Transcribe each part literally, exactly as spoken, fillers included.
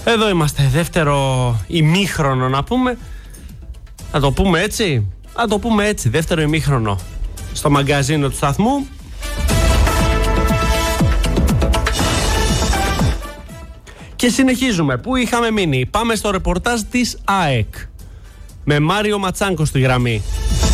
Εδώ είμαστε, δεύτερο ημίχρονο να πούμε. Να το πούμε έτσι. Να το πούμε έτσι, δεύτερο ημίχρονο στο μαγκαζίνο του σταθμού. Και συνεχίζουμε. Πού είχαμε μείνει? Πάμε στο ρεπορτάζ της ΑΕΚ με Μάριο Ματσάνκο στη γραμμή.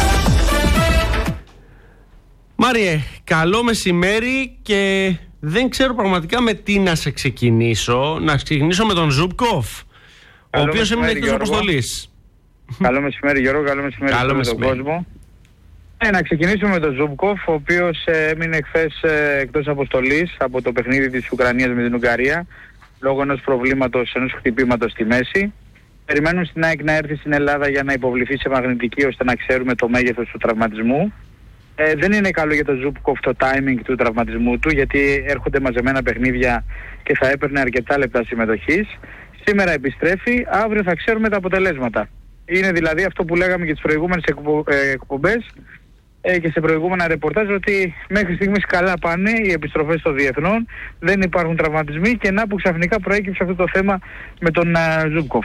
Μάριε, καλό μεσημέρι και δεν ξέρω πραγματικά με τι να σε ξεκινήσω. Να ξεκινήσω με τον Ζούπκοφ, ο οποίος έμεινε εκτός αποστολής. Καλό μεσημέρι Γιώργο, καλό μεσημέρι καλό με μεσημέρι. τον κόσμο. Ε, να ξεκινήσουμε με τον Ζούπκοφ, ο οποίος ε, έμεινε χθες ε, εκτός αποστολής από το παιχνίδι της Ουκρανίας με την Ουγγαρία, λόγω ενός προβλήματος, ενός χτυπήματος στη μέση. Περιμένουν στην ΑΕΚ να έρθει στην Ελλάδα για να υποβληθεί σε μαγνητική, ώστε να ξέρουμε το μέγεθος του τραυματισμού. Ε, δεν είναι καλό για τον Ζούπκοφ το timing του τραυματισμού του, γιατί έρχονται μαζεμένα παιχνίδια και θα έπαιρνε αρκετά λεπτά συμμετοχής. Σήμερα επιστρέφει, αύριο θα ξέρουμε τα αποτελέσματα. Είναι δηλαδή αυτό που λέγαμε και τις προηγούμενες εκπο, ε, εκπομπές ε, και σε προηγούμενα ρεπορτάζ, ότι μέχρι στιγμής καλά πάνε οι επιστροφές των διεθνών, δεν υπάρχουν τραυματισμοί, και να που ξαφνικά προέκυψε αυτό το θέμα με τον uh, Ζούπκοφ.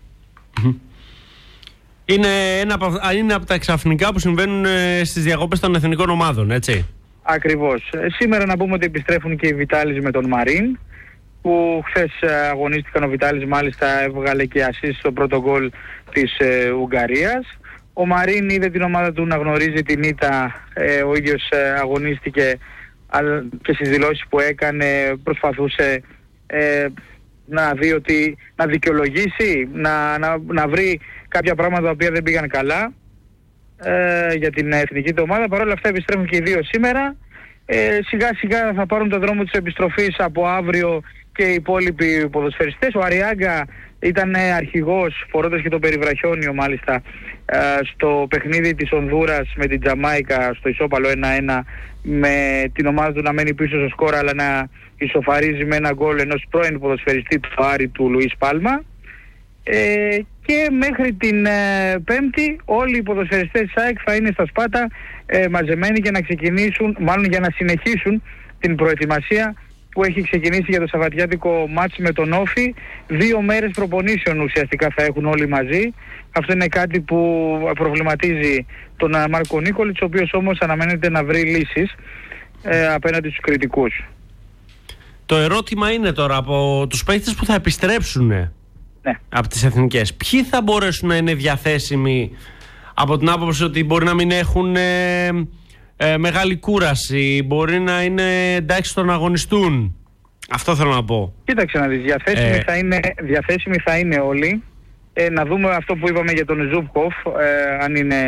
Είναι ένα από, είναι από τα ξαφνικά που συμβαίνουν ε, στις διακοπές των εθνικών ομάδων, έτσι. Ακριβώς. Ε, σήμερα να πούμε ότι επιστρέφουν και οι Βιτάλης με τον Μαρίν, που χθες ε, αγωνίστηκαν. Ο Βιτάλης μάλιστα έβγαλε και ασίστ στο πρώτο γκολ της ε, Ουγγαρίας. Ο Μαρίν είδε την ομάδα του να γνωρίζει την ήττα, ε, ο ίδιος ε, αγωνίστηκε, αλλά και στις δηλώσεις που έκανε προσπαθούσε ε, να δει ότι, να δικαιολογήσει, να, να, να βρει κάποια πράγματα τα οποία δεν πήγαν καλά ε, για την εθνική του ομάδα. Παρ' όλα αυτά επιστρέφουν και οι δύο σήμερα. Ε, σιγά σιγά θα πάρουν το δρόμο της επιστροφής από αύριο και οι υπόλοιποι ποδοσφαιριστές. Ο Αριάγκα ήταν αρχηγός, φορώντας και το περιβραχιόνιο μάλιστα, ε, στο παιχνίδι της Ονδούρας με την Τζαμάικα, στο ισόπαλο ένα ένα, με την ομάδα του να μένει πίσω στο σκορ, αλλά να ισοφαρίζει με ένα γκολ ενός πρώην ποδοσφαιριστή του Άρη, του Λουίς Πάλμα. Ε, και μέχρι την ε, Πέμπτη όλοι οι ποδοσφαιριστές της ΑΕΚ θα είναι στα Σπάτα ε, μαζεμένοι για να ξεκινήσουν, μάλλον για να συνεχίσουν την προετοιμασία που έχει ξεκινήσει για το σαββατιάτικο μάτς με τον Όφη. Δύο μέρες προπονήσεων ουσιαστικά θα έχουν όλοι μαζί. Αυτό είναι κάτι που προβληματίζει τον Μάρκο Νίκολιτς, ο οποίος όμως αναμένεται να βρει λύσεις ε, απέναντι στους κριτικούς. Το ερώτημα είναι τώρα, από τους παίκτες που θα επιστρέψουν, ναι, από τις εθνικές, ποιοι θα μπορέσουν να είναι διαθέσιμοι, από την άποψη ότι μπορεί να μην έχουν ε, ε, μεγάλη κούραση, μπορεί να είναι εντάξει στο να αγωνιστούν. Αυτό θέλω να πω. Κοίταξε να δεις, διαθέσιμοι, ε... θα, είναι, διαθέσιμοι θα είναι όλοι. Ε, να δούμε αυτό που είπαμε για τον Ζούπκοφ, ε, αν είναι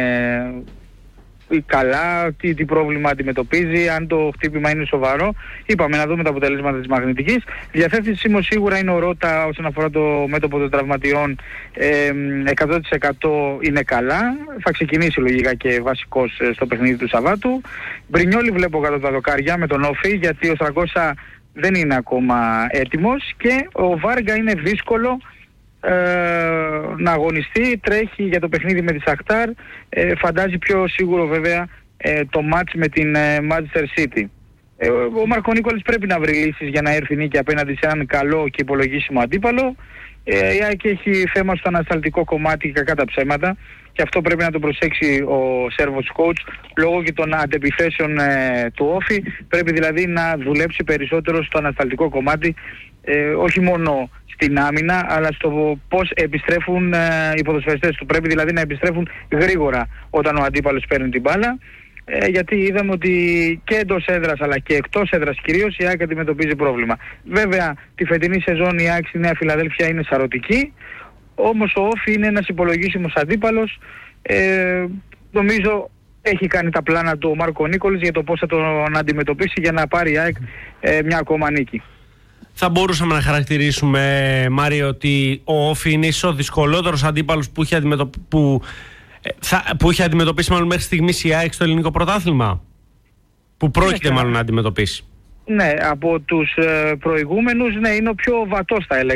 καλά, τι, τι πρόβλημα αντιμετωπίζει, αν το χτύπημα είναι σοβαρό. Είπαμε να δούμε τα αποτελέσματα της μαγνητικής. Διαθέσιμο σίγουρα είναι ο Ρώτα όσον αφορά το μέτωπο των τραυματιών, ε, εκατό τοις εκατό είναι καλά. Θα ξεκινήσει λογικά και βασικός στο παιχνίδι του Σαββάτου. Μπρινιόλι βλέπω κάτω τα δοκάρια με τον Όφη, γιατί ο Στραγκώσα δεν είναι ακόμα έτοιμος, και ο Βάργα είναι δύσκολο Ε, να αγωνιστεί, τρέχει για το παιχνίδι με τη Σαχτάρ, ε, φαντάζει πιο σίγουρο βέβαια ε, το μάτς με την ε, Manchester City. Ε, ο Μάρκο Νίκολιτς πρέπει να βρει λύσεις για να έρθει νίκη απέναντι σε έναν καλό και υπολογίσιμο αντίπαλο. Ε, η ΑΕΚ έχει θέμα στο ανασταλτικό κομμάτι, κακά τα ψέματα, και αυτό πρέπει να το προσέξει ο Σέρβος coach, λόγω και των αντεπιθέσεων ε, του Όφη. Πρέπει δηλαδή να δουλέψει περισσότερο στο ανασταλτικό κομμάτι, ε, όχι μόνο στην άμυνα, αλλά στο πώς επιστρέφουν ε, οι ποδοσφαιριστές του. Πρέπει δηλαδή να επιστρέφουν γρήγορα όταν ο αντίπαλος παίρνει την μπάλα, ε, γιατί είδαμε ότι και εντός έδρας αλλά και εκτός έδρας κυρίως η ΑΕΚ αντιμετωπίζει πρόβλημα. Βέβαια τη φετινή σεζόν η ΑΕΚ στη Νέα Φιλαδέλφια είναι σαρωτική, όμως ο Όφη είναι ένας υπολογίσιμος αντίπαλος. Ε, νομίζω έχει κάνει τα πλάνα του ο Μάρκο Νίκολιτς για το πώς θα τον αντιμετωπίσει για να πάρει η ΑΕΚ ε, μια ακόμα νίκη. Θα μπορούσαμε να χαρακτηρίσουμε, Μάριο, ότι ο Όφη είναι ίσως ο δυσκολότερος αντίπαλος που είχε, αντιμετω... που... Θα... που είχε αντιμετωπίσει μάλλον μέχρι στιγμής η ΑΕΚ στο ελληνικό πρωτάθλημα, που πρόκειται μάλλον να αντιμετωπίσει. Ναι, από τους ε, προηγούμενους, ναι, είναι ο πιο βατός θα έλεγα.